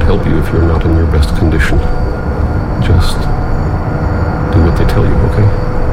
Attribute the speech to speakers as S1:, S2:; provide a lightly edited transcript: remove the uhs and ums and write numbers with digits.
S1: help you if you're not in your best condition.